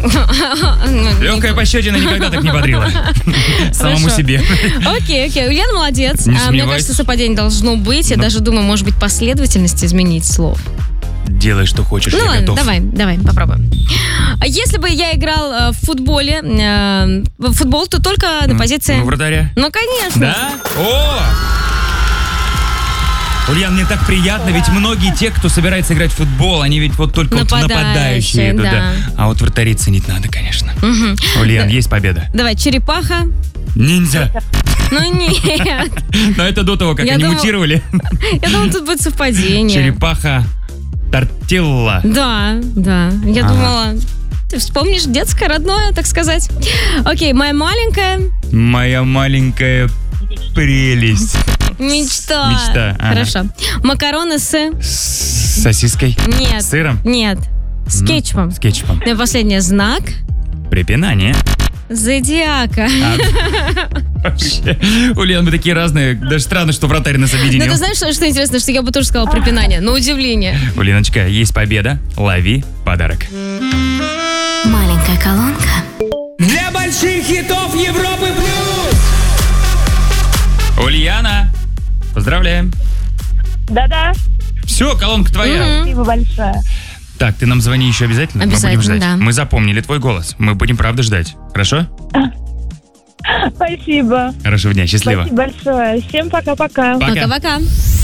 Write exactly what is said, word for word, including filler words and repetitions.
Легкая пощечина никогда так не бодрила. Самому себе. Окей, окей. Ульяна молодец. Мне кажется, совпадение должно быть. Я даже думаю, может быть, последовательность изменить слов. Делай, что хочешь, ну, я ладно, готов. давай, давай, попробуем. Если бы я играл э, в футболе, э, в футбол, то только на позиции... Ну, вратаря. Ну, конечно. Да? О! Ульян, мне так приятно, ведь многие те, кто собирается играть в футбол, они ведь вот только нападающие, вот нападающие идут, да. да. А вот вратарей ценить надо, конечно. Угу. Ульян, есть победа. Давай, черепаха. Ниндзя. Ну нет. Но это до того, как я они думал, мутировали. Я думала, тут будет совпадение. Черепаха. Тортилла. Да, да. Я ага. думала, ты вспомнишь детское, родное, так сказать. Окей, моя маленькая... Моя маленькая прелесть. Мечта. Мечта. Ага. Хорошо. Макароны с... С сосиской? Нет. С сыром? Нет. С кетчупом. С кетчупом. И последний знак. Препинание. Зодиака. А, вообще, Ульян, мы такие разные. Даже странно, что вратарь нас объединил. Ну, ты знаешь, что, что интересно, что я бы тоже сказала препинание. На удивление. Ульяночка, есть победа. Лови подарок. Маленькая колонка. Для больших хитов Европы плюс! Ульяна, поздравляем. Да-да. Все, колонка твоя. Спасибо большое. Так, ты нам звони еще обязательно? Обязательно, мы будем ждать. Да. Мы запомнили твой голос. Мы будем, правда, ждать. Хорошо? Спасибо. Хорошего дня, счастливо. Спасибо большое. Всем пока-пока. Пока-пока.